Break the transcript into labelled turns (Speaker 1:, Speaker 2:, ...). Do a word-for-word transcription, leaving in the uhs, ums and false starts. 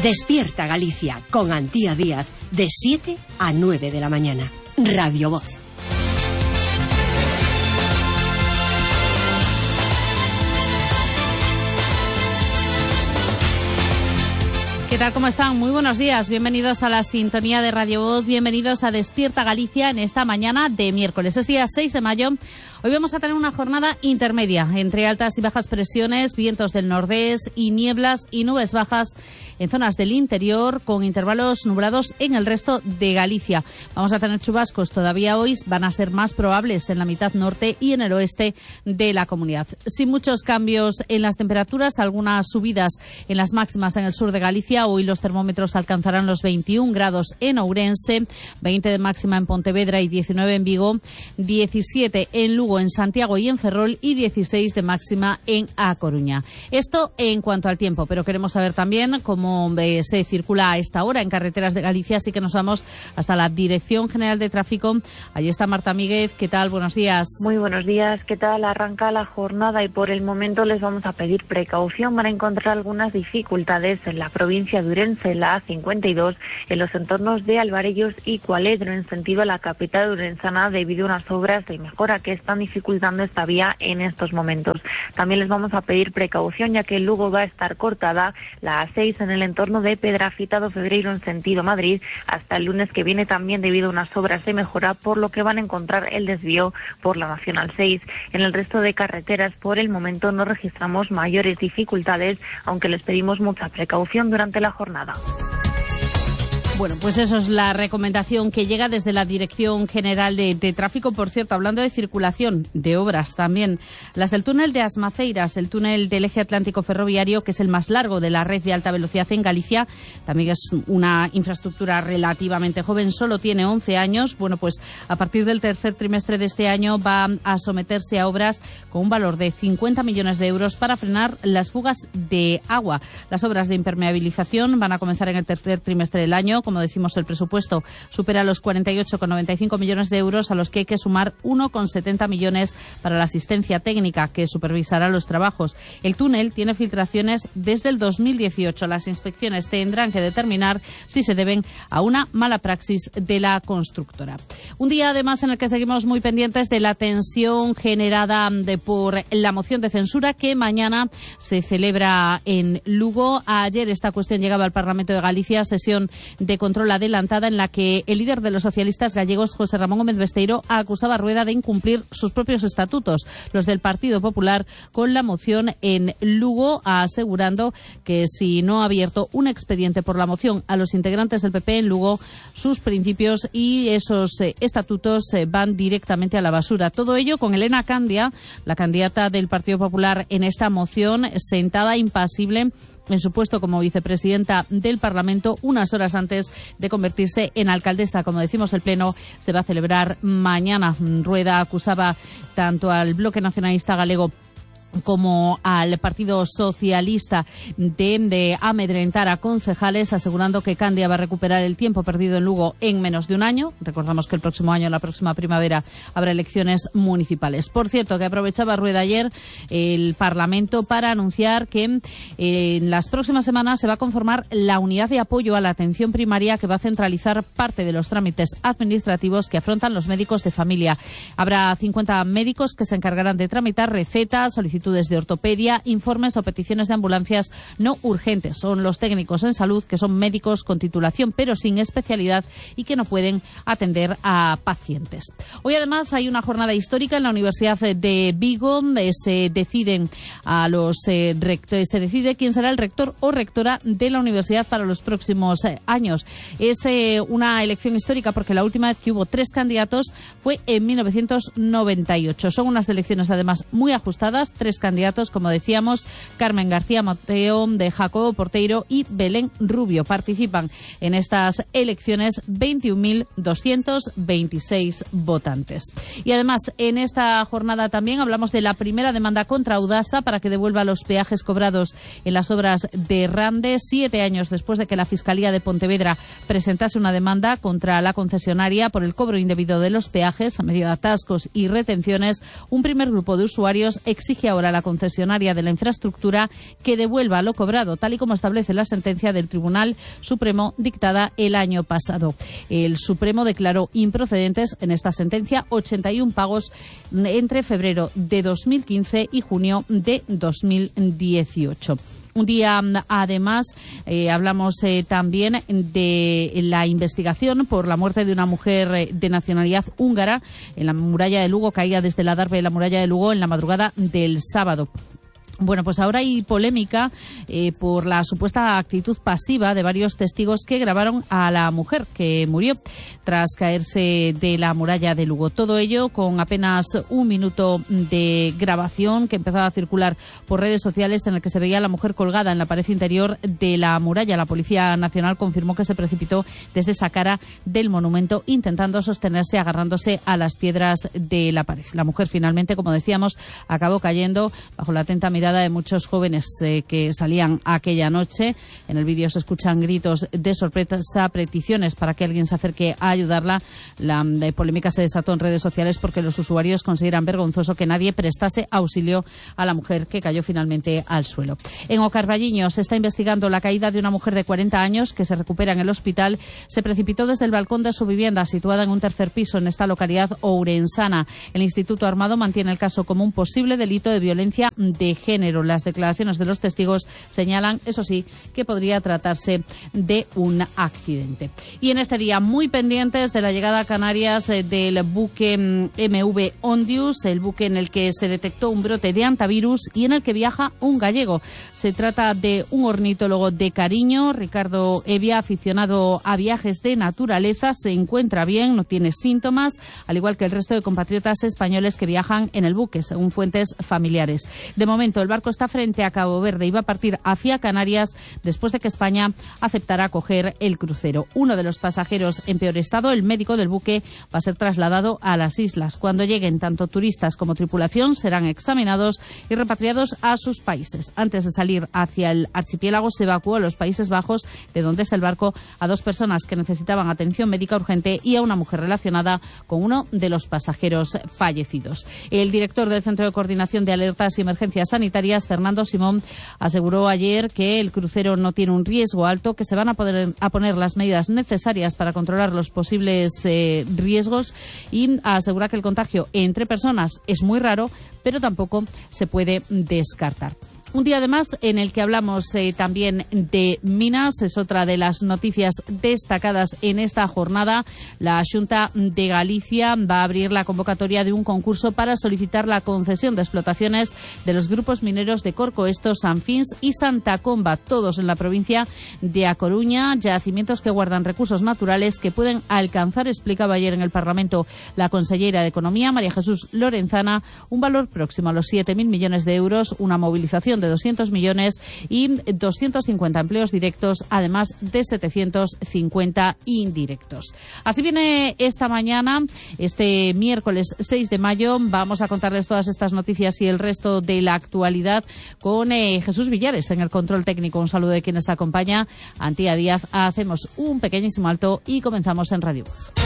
Speaker 1: Despierta Galicia con Antía Díaz de siete a nueve de la mañana. Radio Voz.
Speaker 2: ¿Qué tal? ¿Cómo están? Muy buenos días. Bienvenidos a la sintonía de Radio Voz. Bienvenidos a Despierta Galicia en esta mañana de miércoles. Es día seis de mayo. Hoy vamos a tener una jornada intermedia entre altas y bajas presiones, vientos del nordés y nieblas y nubes bajas en zonas del interior con intervalos nublados en el resto de Galicia. Vamos a tener chubascos todavía hoy, van a ser más probables en la mitad norte y en el oeste de la comunidad. Sin muchos cambios en las temperaturas, algunas subidas en las máximas en el sur de Galicia. Hoy los termómetros alcanzarán los veintiún grados en Ourense, veinte de máxima en Pontevedra y diecinueve en Vigo, diecisiete en Lugo, en Santiago y en Ferrol y dieciséis de máxima en A Coruña. Esto en cuanto al tiempo, pero queremos saber también cómo eh, se circula a esta hora en carreteras de Galicia, así que nos vamos hasta la Dirección General de Tráfico. Allí está Marta Míguez. ¿Qué tal? Buenos días.
Speaker 3: Muy buenos días. ¿Qué tal? Arranca la jornada y por el momento les vamos a pedir precaución para encontrar algunas dificultades en la provincia de Ourense, en la A cincuenta y dos, en los entornos de Alvarellos y Cualedro, en sentido a la capital urensana, debido a unas obras de mejora que están dificultando esta vía en estos momentos. También les vamos a pedir precaución, ya que luego va a estar cortada la A seis en el entorno de Pedrafita do Febreiro, en sentido Madrid, hasta el lunes que viene, también debido a unas obras de mejora, por lo que van a encontrar el desvío por la Nacional seis. En el resto de carreteras, por el momento, no registramos mayores dificultades, aunque les pedimos mucha precaución durante la jornada.
Speaker 2: Bueno, pues eso es la recomendación que llega desde la Dirección General de, de Tráfico. Por cierto, hablando de circulación, de obras también, las del túnel de Asmaceiras, el túnel del eje atlántico ferroviario, que es el más largo de la red de alta velocidad en Galicia, también es una infraestructura relativamente joven, solo tiene once años. Bueno, pues a partir del tercer trimestre de este año va a someterse a obras con un valor de cincuenta millones de euros para frenar las fugas de agua. Las obras de impermeabilización van a comenzar en el tercer trimestre del año. Como decimos, el presupuesto supera los cuarenta y ocho coma noventa y cinco millones de euros, a los que hay que sumar uno coma setenta millones para la asistencia técnica que supervisará los trabajos. El túnel tiene filtraciones desde el dos mil dieciocho. Las inspecciones tendrán que determinar si se deben a una mala praxis de la constructora. Un día, además, en el que seguimos muy pendientes de la tensión generada de, por la moción de censura que mañana se celebra en Lugo. Ayer esta cuestión llegaba al Parlamento de Galicia, sesión de control adelantada en la que el líder de los socialistas gallegos, José Ramón Gómez Besteiro, acusaba a Rueda de incumplir sus propios estatutos, los del Partido Popular, con la moción en Lugo, asegurando que si no ha abierto un expediente por la moción a los integrantes del P P en Lugo, sus principios y esos eh, estatutos eh, van directamente a la basura. Todo ello con Elena Candia, la candidata del Partido Popular en esta moción, sentada impasible en su puesto como vicepresidenta del Parlamento, unas horas antes de convertirse en alcaldesa. Como decimos, el pleno se va a celebrar mañana. Rueda acusaba tanto al Bloque Nacionalista Galego como al Partido Socialista de, de amedrentar a concejales, asegurando que Candia va a recuperar el tiempo perdido en Lugo en menos de un año. Recordamos que el próximo año, la próxima primavera, habrá elecciones municipales. Por cierto, que aprovechaba Rueda ayer el Parlamento para anunciar que eh, en las próximas semanas se va a conformar la unidad de apoyo a la atención primaria, que va a centralizar parte de los trámites administrativos que afrontan los médicos de familia. Habrá cincuenta médicos que se encargarán de tramitar recetas, solicitudes de ortopedia, informes o peticiones de ambulancias no urgentes. Son los técnicos en salud, que son médicos con titulación pero sin especialidad y que no pueden atender a pacientes. Hoy, además, hay una jornada histórica en la Universidad de Vigo. Se deciden a los eh, rectores, se decide quién será el rector o rectora de la universidad para los próximos eh, años. Es eh, una elección histórica porque la última vez que hubo tres candidatos fue en mil novecientos noventa y ocho. Son unas elecciones, además, muy ajustadas. Tres candidatos, como decíamos, Carmen García Mateo, de Jacobo Porteiro y Belén Rubio. Participan en estas elecciones veintiún mil doscientos veintiséis votantes. Y además, en esta jornada también hablamos de la primera demanda contra Audasa para que devuelva los peajes cobrados en las obras de Rande, siete años después de que la Fiscalía de Pontevedra presentase una demanda contra la concesionaria por el cobro indebido de los peajes a medio de atascos y retenciones. Un primer grupo de usuarios exige a ahora a la concesionaria de la infraestructura que devuelva lo cobrado, tal y como establece la sentencia del Tribunal Supremo dictada el año pasado. El Supremo declaró improcedentes en esta sentencia ochenta y uno pagos entre febrero de dos mil quince y junio de dos mil dieciocho. Un día, además, eh, hablamos eh, también de la investigación por la muerte de una mujer de nacionalidad húngara en la muralla de Lugo, caída desde la Darbe de la muralla de Lugo en la madrugada del sábado. Bueno, pues ahora hay polémica eh, por la supuesta actitud pasiva de varios testigos que grabaron a la mujer que murió tras caerse de la muralla de Lugo. Todo ello con apenas un minuto de grabación que empezaba a circular por redes sociales en el que se veía a la mujer colgada en la pared interior de la muralla. La Policía Nacional confirmó que se precipitó desde esa cara del monumento intentando sostenerse agarrándose a las piedras de la pared. La mujer finalmente, como decíamos, acabó cayendo bajo la atenta mirada de muchos jóvenes eh, que salían aquella noche. En el vídeo se escuchan gritos de sorpresa, peticiones para que alguien se acerque a ayudarla. La, la polémica se desató en redes sociales porque los usuarios consideran vergonzoso que nadie prestase auxilio a la mujer que cayó finalmente al suelo. En Ocarballiño se está investigando la caída de una mujer de cuarenta años que se recupera en el hospital. Se precipitó desde el balcón de su vivienda situada en un tercer piso en esta localidad ourensana. El Instituto Armado mantiene el caso como un posible delito de violencia de género. Las declaraciones de los testigos señalan, eso sí, que podría tratarse de un accidente. Y en este día, muy pendientes de la llegada a Canarias eh, del buque M V Ondius, el buque en el que se detectó un brote de antivirus y en el que viaja un gallego. Se trata de un ornitólogo de cariño, Ricardo Evia, aficionado a viajes de naturaleza, se encuentra bien, no tiene síntomas, al igual que el resto de compatriotas españoles que viajan en el buque, según fuentes familiares. De momento, el barco está frente a Cabo Verde y va a partir hacia Canarias después de que España aceptara acoger el crucero. Uno de los pasajeros en peor estado, el médico del buque, va a ser trasladado a las islas. Cuando lleguen tanto turistas como tripulación serán examinados y repatriados a sus países. Antes de salir hacia el archipiélago se evacuó a los Países Bajos, de donde es el barco, a dos personas que necesitaban atención médica urgente y a una mujer relacionada con uno de los pasajeros fallecidos. El director del Centro de Coordinación de Alertas y Emergencias Sanitarias, Fernando Simón, aseguró ayer que el crucero no tiene un riesgo alto, que se van a poder a poner las medidas necesarias para controlar los posibles eh, riesgos y asegura que el contagio entre personas es muy raro, pero tampoco se puede descartar. Un día además en el que hablamos eh, también de minas, es otra de las noticias destacadas en esta jornada. La Xunta de Galicia va a abrir la convocatoria de un concurso para solicitar la concesión de explotaciones de los grupos mineros de Corcoesto, Sanfins y Santa Comba, todos en la provincia de A Coruña, yacimientos que guardan recursos naturales que pueden alcanzar, explicaba ayer en el Parlamento la consellera de Economía, María Jesús Lorenzana, un valor próximo a los siete mil millones de euros, una movilización de doscientos millones y doscientos cincuenta empleos directos, además de setecientos cincuenta indirectos. Así viene esta mañana, este miércoles seis de mayo. Vamos a contarles todas estas noticias y el resto de la actualidad con eh, Jesús Villares en el control técnico. Un saludo de quienes acompaña. Antía Díaz, hacemos un pequeñísimo alto y comenzamos en Radio Voz.